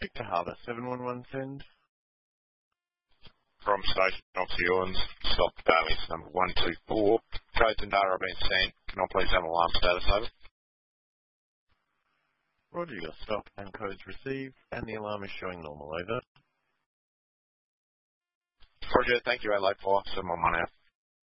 Victor Harbour 711 send. From Station Oxy Owens, stop Bailey's number 124. Codes and data have been sent. Can I please have alarm status over? Roger, your stop and codes received, and the alarm is showing normal over. Roger, thank you, Adelaide 4, 711 out.